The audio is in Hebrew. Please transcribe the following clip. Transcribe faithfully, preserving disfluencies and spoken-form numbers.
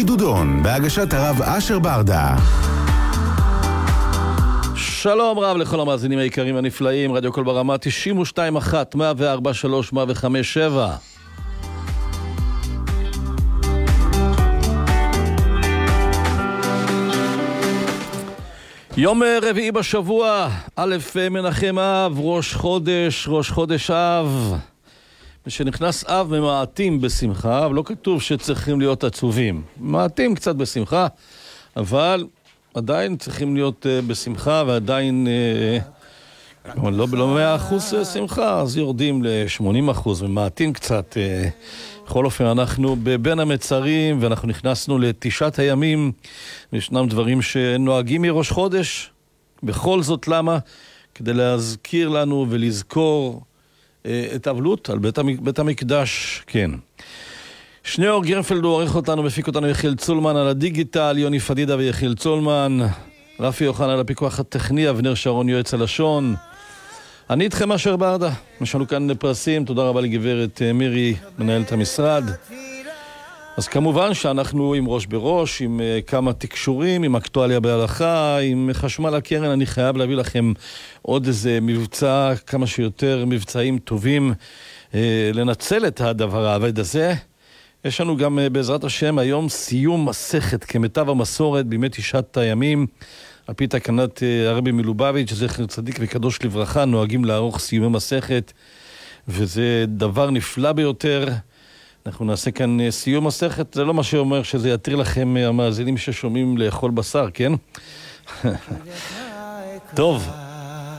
חידודון, בהגשת הרב אשר ברדה. שלום רב לכל המאזינים היקרים הנפלאים, רדיו קול ברמה תשעים ושתיים אחת, מאה וארבע שלוש, מאה וחמש שבע. יום רביעי בשבוע, א' מנחם אב, ראש חודש, ראש חודש אב. כשנכנס אב ממעטים בשמחה, אבל לא כתוב שצריכים להיות עצובים. מעטים קצת בשמחה, אבל עדיין צריכים להיות uh, בשמחה, ועדיין uh, לא במאה אחוז שמחה, אז יורדים ל-שמונים אחוז, ומעטים קצת. Uh, בכל אופן, אנחנו בבין המצרים, ואנחנו נכנסנו לתשעת הימים, וישנם דברים שנוהגים מראש חודש. בכל זאת, למה? כדי להזכיר לנו ולזכור uh, את אבלות על בית, המק... בית המקדש, כן. שניאור גרנפלד הוא עורך אותנו, מפיק אותנו יחיל צולמן על הדיגיטל, יוני פדידה ויחיל צולמן, רפי יוחנן על הפיקוח הטכני, אבנר שרון יועץ הלשון. אני איתכם אשר ברדה, יש לנו כאן פרסים, תודה רבה לגברת מירי, מנהלת המשרד. אז כמובן שאנחנו עם ראש בראש, עם כמה תקשורים, עם אקטואליה בהלכה, עם חשמל הקרן. אני חייב להביא לכם עוד איזה מבצע, כמה שיותר מבצעים טובים, לנצל את הדבר העבד הזה. יש לנו גם בעזרת השם היום סיום מסכת כמיטב המסורת בימי תשעת הימים, על פי תקנת הרבי מלובביץ', זכר צדיק וקדוש לברכה, נוהגים לערוך סיומי מסכת, וזה דבר נפלא ביותר. אנחנו נעשה כאן סיום מסכת, זה לא מה שאומר שזה יתיר לכם המאזינים ששומעים לאכול בשר, כן? טוב,